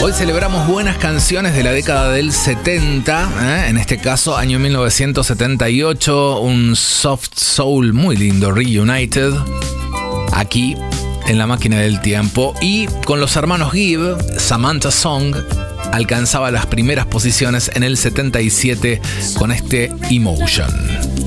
Hoy celebramos buenas canciones de la década del 70, en este caso año 1978, un soft soul muy lindo, Reunited, aquí en la máquina del tiempo. Y con los hermanos Gibb, Samantha Song alcanzaba las primeras posiciones en el 77 con este Emotion.